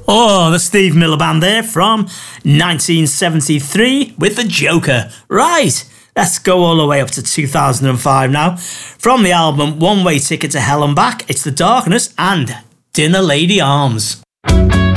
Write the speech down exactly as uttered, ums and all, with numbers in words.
Oh, the Steve Miller Band there from nineteen seventy-three with The Joker. Right, let's go all the way up to two thousand five now. From the album One Way Ticket to Hell and Back, it's The Darkness and Dinner Lady Arms.